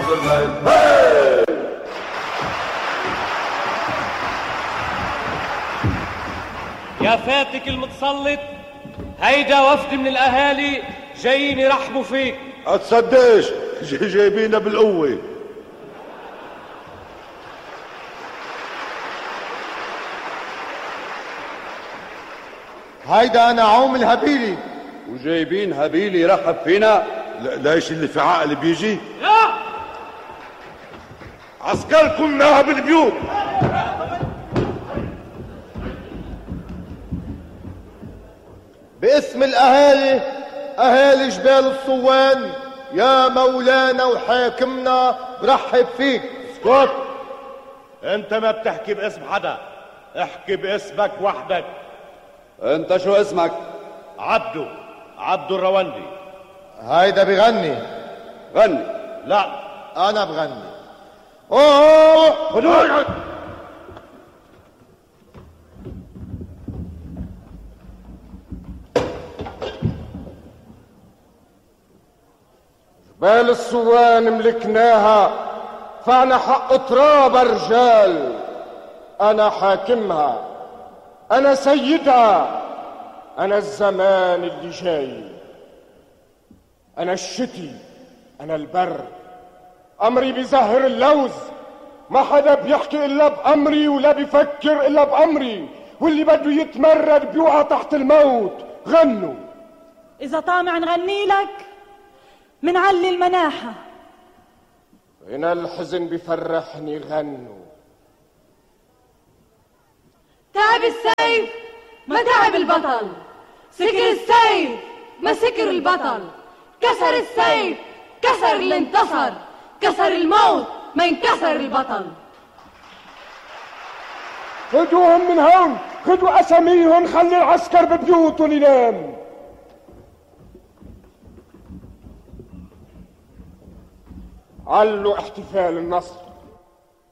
يا فاتك المتسلط، هيدا وفد من الاهالي جايين يرحبوا فيك. اتصدقش جايبينا بالقوة. هيدا نعوم الهبيلي. وجايبين هبيلي يرحب فينا؟ ليش اللي في عقل بيجي؟ لا، عسكركم ناها بالبيوت. باسم الاهالي، اهالي جبال الصوان، يا مولانا وحاكمنا برحب فيك. اسكت، انت ما بتحكي باسم حدا، احكي باسمك وحدك. انت شو اسمك؟ عبدو الروندي. هيدا بغني. غني. لا انا بغني. اوه خدوه. جبال الصوان ملكناها، فانا حق تراب رجال. انا حاكمها، انا سيدها، انا الزمان اللي جاي، انا الشتي، انا البر. امري بيزهر اللوز، ما حدا بيحكي الا بامري ولا بيفكر الا بامري، واللي بده يتمرد بيوقع تحت الموت. غنوا. اذا طامع نغني لك منعلي المناحة. هنا الحزن بيفرحني. غنوا. تعب السيف ما تعب البطل، سكر السيف ما سكر البطل، كسر السيف كسر اللي انتصر، كسر الموت ما ينكسر البطل. خدوهم من هون، خدوا اساميهم، خلي العسكر ببيوتهم ينام. علوا احتفال النصر.